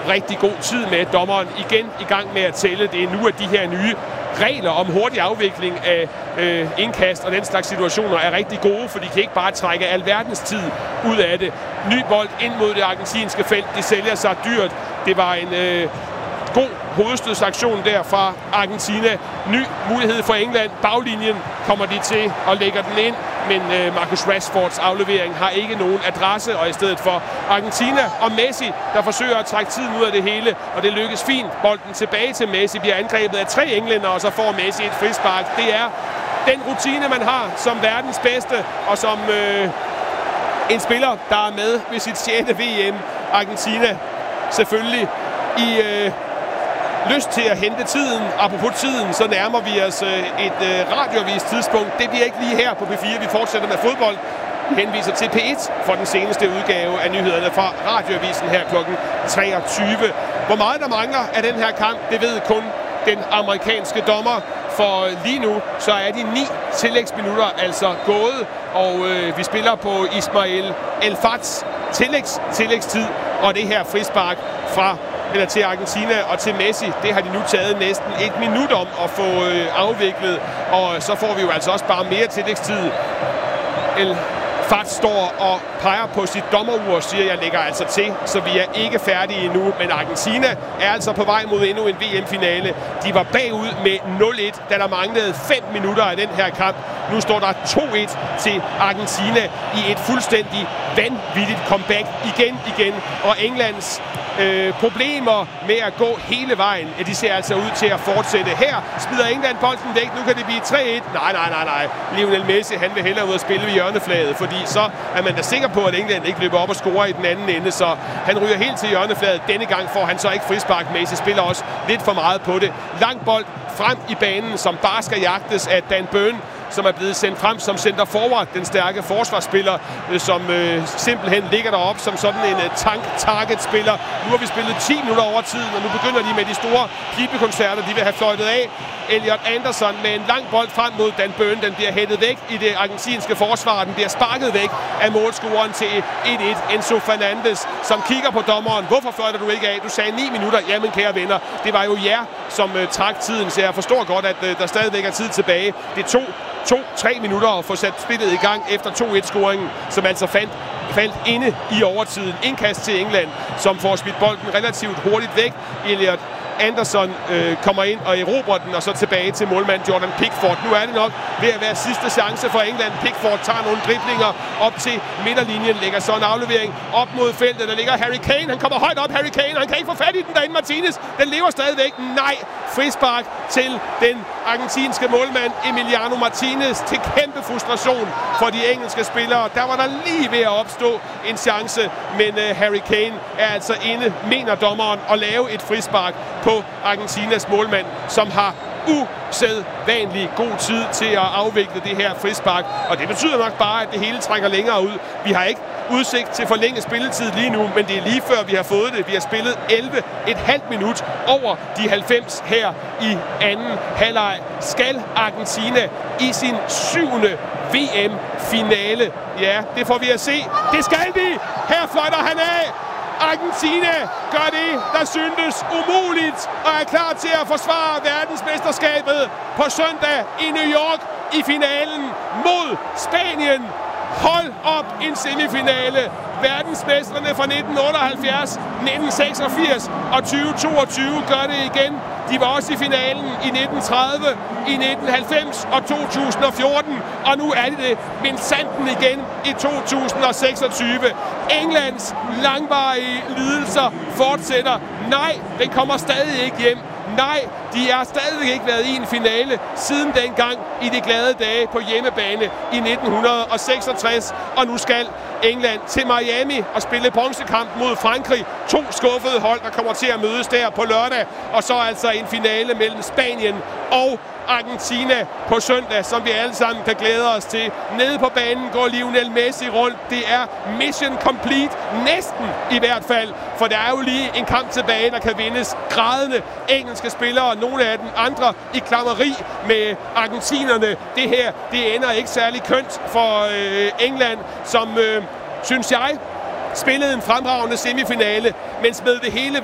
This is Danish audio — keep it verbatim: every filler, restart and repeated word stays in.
rigtig god tid med. Dommeren igen i gang med at tælle. Det er nu, at de her nye regler om hurtig afvikling af øh, indkast og den slags situationer er rigtig gode, for de kan ikke bare trække alverdens tid ud af det. Ny bold ind mod det argentinske felt. Det sælger sig dyrt. Det var en øh, god hovedstødsaktion der fra Argentina. Ny mulighed for England. Baglinjen kommer de til og lægger den ind, men øh, Marcus Rashfords aflevering har ikke nogen adresse, og i stedet for Argentina og Messi, der forsøger at trække tiden ud af det hele, og det lykkes fint. Bolden tilbage til Messi, bliver angrebet af tre englænder, og så får Messi et frispark. Det er den rutine, man har som verdens bedste, og som øh, en spiller, der er med ved sit sjette V M. Argentina selvfølgelig i øh, lyst til at hente tiden. Apropos tiden, så nærmer vi os øh, et øh, radiovist tidspunkt. Det bliver ikke lige her på P fire. Vi fortsætter med fodbold. Vi henviser til P et for den seneste udgave af nyhederne fra radioavisen her klokken treogtyve. Hvor meget der mangler af den her kamp, det ved kun den amerikanske dommer. For lige nu, så er de ni tillægsminutter altså gået, og øh, vi spiller på Ismail El Fats tillægs, tillægstid, og det her frispark fra eller til Argentina og til Messi, det har de nu taget næsten et minut om at få øh, afviklet, og så får vi jo altså også bare mere tillægstid. El Fats står og peger på sit dommerur og siger, jeg lægger altså til, så vi er ikke færdige endnu. Men Argentina er altså på vej mod endnu en V M-finale. De var bagud med nul et, da der manglede fem minutter af den her kamp. Nu står der to et til Argentina i et fuldstændig vanvittigt comeback igen igen. Og Englands øh, problemer med at gå hele vejen, de ser altså ud til at fortsætte. Her smider England bolden væk. Nu kan det blive tre et. Nej, nej, nej, nej. Lionel Messi, han vil hellere ud at spille ved hjørneflaget, fordi så er man da sikker på, at England ikke løber op og scorer i den anden ende. Så han ryger helt til hjørnefladet. Denne gang får han så ikke frispark. Messi spiller også lidt for meget på det. Lang bold frem i banen, som bare skal jagtes af Dan Burn, som er blevet sendt frem som center forward, den stærke forsvarsspiller, som øh, simpelthen ligger deroppe som sådan en uh, tank-target-spiller. Nu har vi spillet ti minutter over tiden, og nu begynder de med de store pibekoncerter, de vil have fløjtet af. Elliot Anderson med en lang bold frem mod Dan Burn. Den bliver hættet væk i det argentinske forsvar. Den bliver sparket væk af målscoreren til et et. Enzo Fernandez, som kigger på dommeren. Hvorfor fløjter du ikke af? Du sagde ni minutter. Jamen, kære venner, det var jo jer, som uh, trak tiden, så jeg forstår godt, at uh, der stadigvæk er tid tilbage. Det tog to-tre minutter at få sat spillet i gang efter to et-scoringen, som altså fandt, faldt inde i overtiden. Indkast til England, som får smidt bolden relativt hurtigt væk. Elliot Anderson øh, kommer ind og erobrer den, og så tilbage til målmand Jordan Pickford. Nu er det nok ved at være sidste chance for England. Pickford tager nogle driblinger op til midterlinjen, lægger så en aflevering op mod feltet. Der ligger Harry Kane, han kommer højt op, Harry Kane, han kan ikke få fat i den derinde, Martinez. Den lever stadigvæk. Nej, frispark til den argentinske målmand Emiliano Martinez, til kæmpe frustration for de engelske spillere. Der var der lige ved at opstå en chance, men uh, Harry Kane er altså inde, mener dommeren, at lave et frispark på Argentinas målmand, som har usædvanlig god tid til at afvikle det her frispark. Og det betyder nok bare, at det hele trækker længere ud. Vi har ikke udsigt til forlænget spilletid lige nu, men det er lige før vi har fået det. Vi har spillet elleve komma fem minut over de halvfems her i anden halvleg. Skal Argentina i sin syvende V M-finale? Ja, det får vi at se. Det skal de! Her fløjter han af! Argentina gør det, der syntes umuligt, og er klar til at forsvare verdensmesterskabet på søndag i New York i finalen mod Spanien. Hold op, en semifinale. Verdensmestrene fra nitten otteoghalvfjerds, nitten seksogfirs og tyve toogtyve gør det igen. De var også i finalen i nitten tredive, i nitten halvfems og to tusind og fjorten. Og nu er det det minsandten igen i to tusind og seksogtyve. Englands langvarige lidelser fortsætter. Nej, den kommer stadig ikke hjem. Nej, de har stadig ikke været i en finale siden dengang i de glade dage på hjemmebane i nitten seksogtres. Og nu skal England til Miami og spille bronzekamp mod Frankrig. To skuffede hold, der kommer til at mødes der på lørdag. Og så altså en finale mellem Spanien og Argentina på søndag, som vi alle sammen kan glæde os til. Nede på banen går Lionel Messi rundt. Det er mission complete. Næsten i hvert fald. For der er jo lige en kamp tilbage, der kan vindes. Grædende engelske spillere, nogle af dem andre i klammeri med argentinerne. Det her, det ender ikke særlig kønt for øh, England, som, øh, synes jeg, spillede en fremragende semifinale, men smed det hele